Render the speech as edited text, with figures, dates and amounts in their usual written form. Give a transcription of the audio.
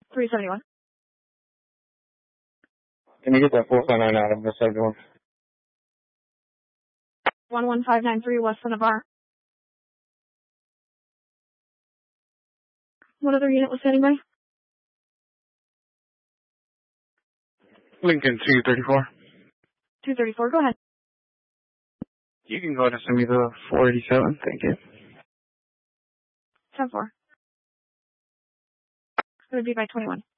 371. Can you get that 459 out of the second one? 11593 West Santa Bar. What other unit was standing by? Lincoln 234. 234, go ahead. You can go ahead and send me the 487. Thank you. 10-4. It's going to be by 21.